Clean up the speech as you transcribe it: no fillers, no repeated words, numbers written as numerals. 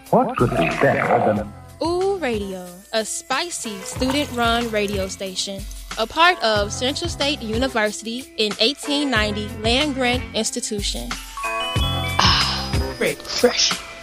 What could be better than Ooh Radio, a spicy student-run radio station, a part of Central State University in 1890 land-grant institution. Refreshing.